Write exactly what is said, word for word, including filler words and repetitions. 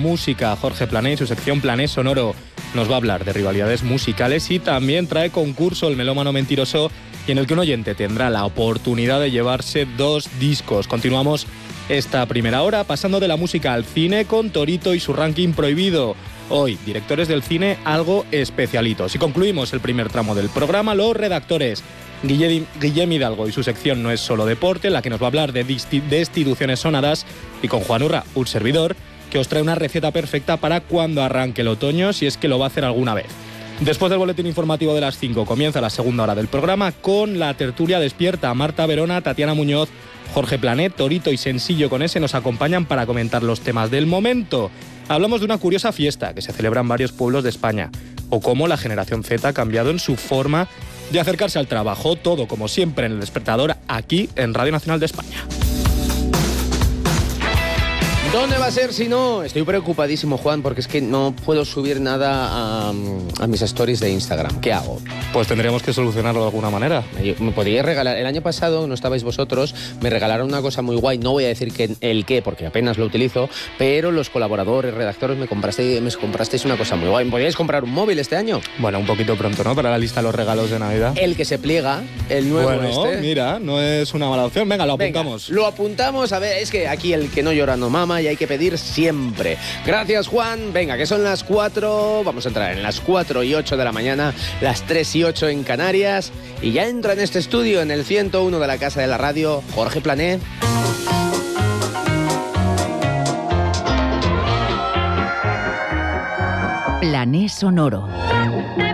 música. Jorge Plané y su sección Plané Sonoro nos va a hablar de rivalidades musicales y también trae concurso El Melómano Mentiroso, y en el que un oyente tendrá la oportunidad de llevarse dos discos. Continuamos esta primera hora pasando de la música al cine con Torito y su ranking prohibido. Hoy, directores del cine algo especialitos. Y concluimos el primer tramo del programa, los redactores. Guillem, Guillem Hidalgo y su sección No es solo deporte, en la que nos va a hablar de destituciones sonadas, y con Juan Urra, un servidor, que os trae una receta perfecta para cuando arranque el otoño, si es que lo va a hacer alguna vez. Después del boletín informativo de las cinco, comienza la segunda hora del programa con la tertulia despierta. Marta Verona, Tatiana Muñoz, Jorge Plané, Torito y Sensillo con ese nos acompañan para comentar los temas del momento. Hablamos de una curiosa fiesta que se celebra en varios pueblos de España, o cómo la generación Z ha cambiado en su forma de acercarse al trabajo. Todo, como siempre, en El Despertador, aquí en Radio Nacional de España. ¿Dónde va a ser si no? Estoy preocupadísimo, Juan, porque es que no puedo subir nada a, a mis stories de Instagram. ¿Qué hago? Pues tendríamos que solucionarlo de alguna manera. Me podríais regalar. El año pasado, no estabais vosotros, me regalaron una cosa muy guay. No voy a decir que, el qué, porque apenas lo utilizo, pero los colaboradores, redactores, me comprasteis, me comprasteis una cosa muy guay. ¿Me podríais comprar un móvil este año? Bueno, un poquito pronto, ¿no? Para la lista de los regalos de Navidad. El que se pliega, el nuevo bueno, este. Mira, no es una mala opción. Venga, lo apuntamos. Venga, lo apuntamos. A ver, es que aquí el que no llora no mama y hay que pedir siempre. Gracias, Juan. Venga, que son las cuatro. Vamos a entrar en las cuatro y ocho de la mañana, las tres y ocho en Canarias. Y ya entra en este estudio, en el ciento uno de la Casa de la Radio, Jorge Plané. Plané Sonoro.